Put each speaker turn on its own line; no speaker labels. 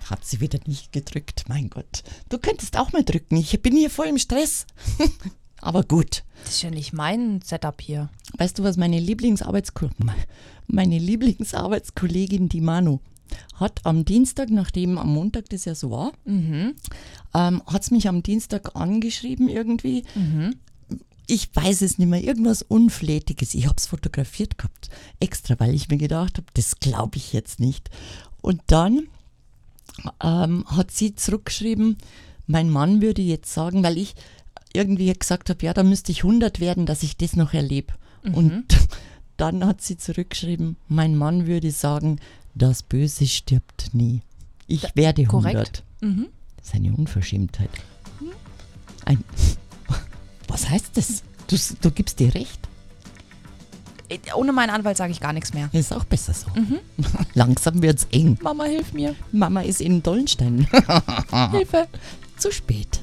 hat sie wieder nicht gedrückt. Mein Gott, du könntest auch mal drücken. Ich bin hier voll im Stress. Aber gut.
Das ist ja nicht mein Setup hier.
Weißt du, was meine Lieblingsarbeitskollegin, die Manu, hat am Dienstag, nachdem am Montag das ja so war, hat es mich am Dienstag angeschrieben irgendwie. Ich weiß es nicht mehr, irgendwas Unflätiges. Ich habe es fotografiert gehabt, extra, weil ich mir gedacht habe, das glaube ich jetzt nicht. Und dann hat sie zurückgeschrieben, mein Mann würde jetzt sagen, weil ich irgendwie gesagt habe, ja, da müsste ich 100 werden, dass ich das noch erlebe. Und dann hat sie zurückgeschrieben, mein Mann würde sagen, das Böse stirbt nie. Ich werde 100.
Korrekt.
Das ist eine Unverschämtheit. Was heißt das? Du gibst dir recht.
Ohne meinen Anwalt sage ich gar nichts mehr.
Ist auch besser so. Langsam wird's eng.
Mama, hilf mir.
Mama ist in Dollenstein.
Hilfe.
Zu spät.